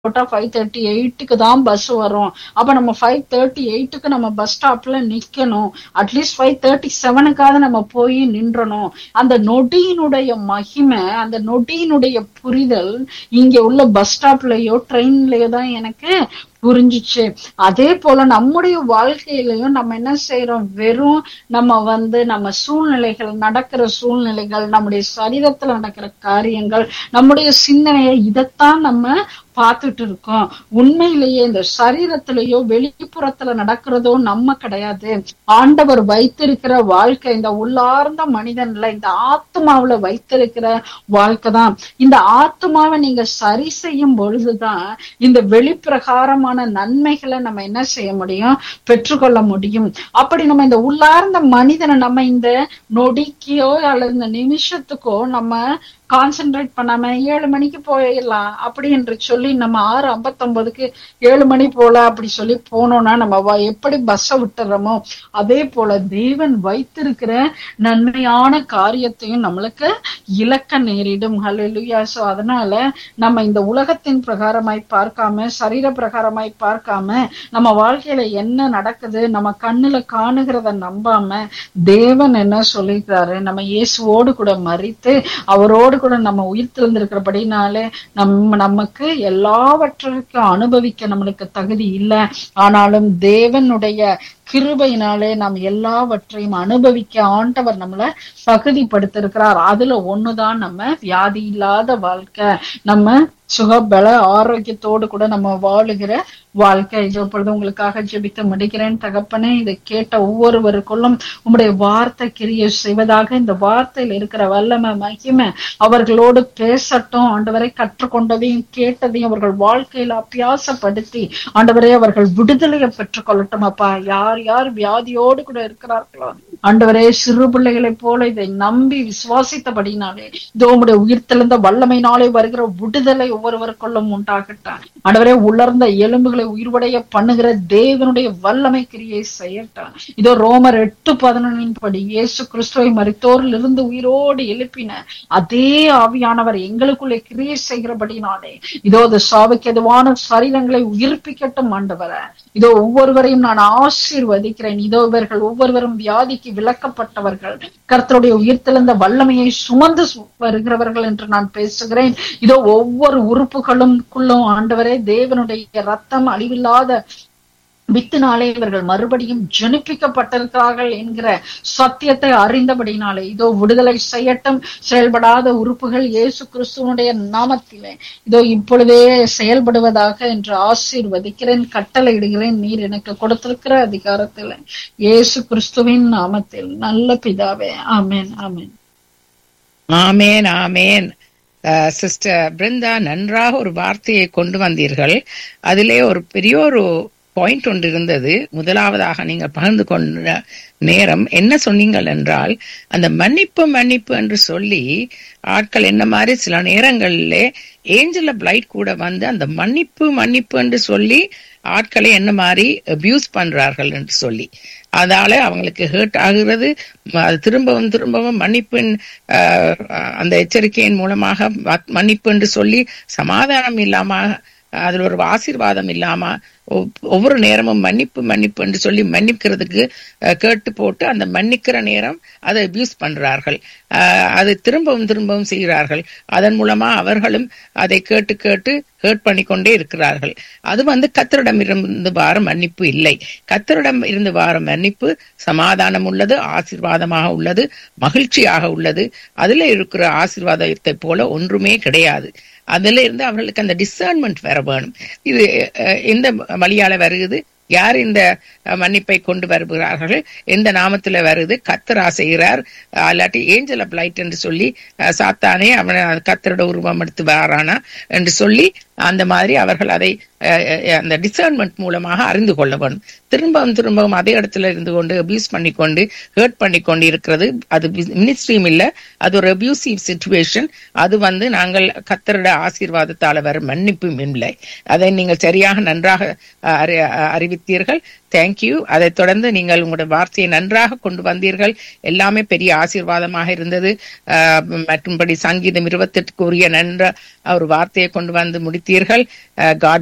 போட்டா 5:38க்கு தான் பஸ் வரும். அப்ப நம்ம 5:38க்கு நம்ம பஸ் ஸ்டாப்ல நிக்கணும். அட்லீஸ்ட் 5:37க்காவது நம்ம போய் நின்றணும். அந்த நொடியினுடைய மகிமை, அந்த நொடியினுடைய புரிதல் இங்க உள்ள பஸ் ஸ்டாப்லயோ ட்ரெயின்லயோ தான் எனக்கு புரிஞ்சிச்சு. அதே போல நம்முடைய வாழ்க்கையிலையும் நம்ம என்ன செய்யறோம், வெறும் நம்ம சூழ்நிலைகள், நடக்கிற சூழ்நிலைகள், நம்முடைய சரீரத்துல நடக்கிற காரியங்கள், நம்முடைய சிந்தனையை இதைத்தான் நம்ம பார்த்துட்டு இருக்கோம். உண்மையிலேயே இந்த சரீரத்திலேயோ வெளிப்புறத்துல நடக்கிறதோ நம்ம கிடையாது. ஆண்டவர் வைத்திருக்கிற வாழ்க்கை இந்த உள்ளார்ந்த மனிதன்ல, இந்த ஆத்மாவுல வைத்திருக்கிற வாழ்க்கை தான். இந்த ஆத்மாவை நீங்க சரி செய்யும் பொழுதுதான் இந்த வெளிப்பிரகாரமான நன்மைகளை நம்ம என்ன செய்ய முடியும், பெற்றுக்கொள்ள முடியும். அப்படி நம்ம இந்த உள்ளார்ந்த மனிதனை நம்ம இந்த நொடிக்கோ அல்லது இந்த நிமிஷத்துக்கோ நம்ம கான்சென்ட்ரேட் பண்ணாம 7 மணிக்கு போயிடலாம் அப்படி என்று சொல்லி நம்ம 6:59க்கு 7 மணி போல அப்படி சொல்லி போனோம்னா நம்ம எப்படி பஸ்ஸை விட்டுறோமோ அதே போல தேவன் வைத்திருக்கிற நன்மையான காரியத்தையும் நம்மளுக்கு இழக்க நேரிடும். ஹல்லேலூயா. சோ அதனால நம்ம இந்த உலகத்தின் பிரகாரமாய் பார்க்காம, சரீர பிரகாரமாய் பார்க்காம, நம்ம வாழ்க்கையில என்ன நடக்குது நம்ம கண்ணுல காணுகிறத நம்பாம, தேவன் என்ன சொல்லிக்கிறாரு, நம்ம இயேசுவோடு கூட மரித்து அவரோடு கூட நம்ம உயிர் திறந்திருக்கிறபடினாலே நமக்கு எல்லாவற்றையும் அனுபவிக்க நம்மளுக்கு தகுதி இல்லை. ஆனாலும் தேவனுடைய கிருபையினாலே நாம் எல்லாவற்றையும் அனுபவிக்க ஆண்டவர் நம்மளை தகுதிப்படுத்திருக்கிறார். அதுல ஒண்ணுதான் நம்ம வியாதி இல்லாத வாழ்க்கை, நம்ம சுகபல ஆரோக்கியத்தோடு கூட நம்ம வாழுகிற வாழ்க்கை. இப்பொழுது உங்களுக்காக ஜெபித்து முடிக்கிறேன். தகப்பனே, இதை கேட்ட ஒவ்வொருவருக்குள்ளும் உம்முடைய வார்த்தை கிரியை செய்வதாக. இந்த வார்த்தையில் இருக்கிற வல்லமை மகிமை அவர்களோடு பேசட்டும். ஆண்டவரை கற்றுக்கொண்டதையும் கேட்டதையும் அவர்கள் வாழ்க்கையில அபியாசப்படுத்தி ஆண்டவரே அவர்கள் விடுதலையை பெற்றுக் கொள்ளட்டும். அப்பா, யார் யார் வியாதியோடு கூட இருக்கிறார்களோ ஆண்டவரே, சிறு பிள்ளைகளை போல இதை நம்பி விசுவாசித்தபடினாலே இதோ உம்முடைய உயிர்த்தெழுந்த வல்லமையினாலே வருகிற விடுதலை ஒவ்வொருவருக்குள்ளும் உண்டாகட்டான். ஆண்டவரே, உலர்ந்த எலும்புகளை உயிர்வடைய பண்ணுகிற தேவனுடைய வல்லமை கிரியை செய்யட்டான். இதோ ரோமர் 8:11 படி இயேசு கிறிஸ்துவை மரித்தோரில் இருந்து உயிரோடு எழுப்பின அதே ஆவியானவர் எங்களுக்குள்ளே கிரியை செய்கிறபடினாலே இதோ அது சாவுக்கு எதுவான சரீரங்களை உயிர்ப்பிக்கட்டும். ஆண்டவர, இதோ ஒவ்வொருவரையும் நான் ஆசீர்வதிக்கிறேன். இதோ இவர்கள் ஒவ்வொருவரும் வியாதிக்கு விலக்கப்பட்டவர்கள், கர்த்தருடைய உயிர்த்தெழுந்த வல்லமையை சுமந்து வருகிறவர்கள் என்று நான் பேசுகிறேன். இதோ ஒவ்வொரு உறுப்புகளுக்குள்ளும் ஆண்டவரே தேவனுடைய ரத்தம் அழிவில்லாத வித்தினாலே இவர்கள் மறுபடியும் ஜனிப்பிக்கப்பட்டிருக்கிறார்கள் என்கிற சத்தியத்தை அறிந்தபடினாலே இதோ விடுதலை செய்யட்டும். செயல்படாத உறுப்புகள் இயேசு கிறிஸ்துவனுடைய நாமத்திலே இதோ இப்பொழுதே செயல்படுவதாக என்று ஆசீர்வதிக்கிறேன், கட்டளையிடுகிறேன். நீர் எனக்கு கொடுத்திருக்கிற அதிகாரத்தில் இயேசு கிறிஸ்துவின் நாமத்தில் நல்ல பிதாவே, ஆமேன், ஆமேன், ஆமேன், ஆமேன். சிஸ்டர் பிருந்தா, நன்றாக ஒரு வார்த்தையை கொண்டு வந்தீர்கள். அதிலே ஒரு பெரிய ஒரு பாயிண்ட் ஒன்று இருந்தது. முதலாவதாக நீங்கள் பகிர்ந்து கொண்ட நேரம் என்ன சொன்னீங்கள் என்றால், அந்த மன்னிப்பு மன்னிப்பு என்று சொல்லி ஆட்கள் என்ன மாதிரி சில நேரங்களில் ஏஞ்சல் ஆஃப் லைட் கூட வந்து அந்த மன்னிப்பு மன்னிப்பு என்று சொல்லி ஆட்களை என்ன மாதிரி அபியூஸ் பண்றார்கள் என்று சொல்லி, அதால அவங்களுக்கு ஹர்ட் ஆகுறது. திரும்பவும் திரும்பவும் மன்னிப்பின் அந்த எச்சரிக்கையின் மூலமாக மன்னிப்பு என்று சொல்லி சமாதானம் இல்லாம, அதுல ஒரு ஆசீர்வாதம் இல்லாம ஒவ்வொரு நேரமும் மன்னிப்பு மன்னிப்பு என்று சொல்லி மன்னிக்கிறதுக்கு கேட்டு போட்டு அந்த மன்னிக்கிற நேரம் அதை அபியூஸ் பண்றார்கள். அது திரும்பவும் திரும்பவும் செய்கிறார்கள். அதன் மூலமா அவர்களும் அதை கேட்டு கேட்டு ஹர்ட் பண்ணிக்கொண்டே இருக்கிறார்கள். அது கர்த்தரிடம் இருந்து வார மன்னிப்பு இல்லை. கர்த்தரிடம் இருந்து வார மன்னிப்பு சமாதானம் உள்ளது, ஆசீர்வாதமாக உள்ளது, மகிழ்ச்சியாக உள்ளது. அதுல இருக்கிற ஆசீர்வாதத்தை போல ஒன்றுமே கிடையாது. அதுல இருந்து அவர்களுக்கு அந்த டிசர்ன்மெண்ட் வர வேணும். இது எந்த வழியால வருகிறது, யார் இந்த மன்னிப்பை கொண்டு வருகிறார்கள், எந்த நாமத்துல வருது, கர்த்தரா செய்கிறார், அல்லாட்டி ஏஞ்சல் ஆஃப் லைட் என்று சொல்லி சாத்தானே அவனை கர்த்தரோட உருவம் எடுத்து வாரானா என்று சொல்லி அந்த மாதிரி அவர்கள் அதை அந்த டிசர்ன்மெண்ட் மூலமாக அறிந்து கொள்ள வேண்டும். திரும்பவும் திரும்பவும் அதே இடத்துல இருந்து கொண்டு அபியூஸ் பண்ணிக்கொண்டு ஹர்ட் பண்ணிக்கொண்டு இருக்கிறது அது மினிஸ்ட்ரியும் இல்லை, அது ஒரு அபியூசிவ் சிச்சுவேஷன். அது நாங்கள் கர்த்தரோட ஆசீர்வாதத்தால வர மன்னிப்பும் இல்லை. அதை நீங்கள் சரியாக நன்றாக அறிவித்தீர்கள். தேங்க்யூ. அதைத் தொடர்ந்து நீங்கள் உங்களுடைய வார்த்தையை நன்றாக கொண்டு வந்தீர்கள். எல்லாமே பெரிய ஆசீர்வாதமாக இருந்தது. மற்றும்படி சங்கீதம் 28 உரிய நன்ற ஒரு வார்த்தையை கொண்டு வந்து முடித்தீர்கள். காட்